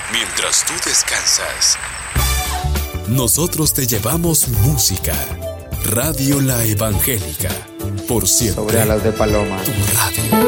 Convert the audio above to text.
Mientras tú descansas, nosotros te llevamos música. Radio La Evangélica, por siempre. Sobre alas de paloma. Tu radio.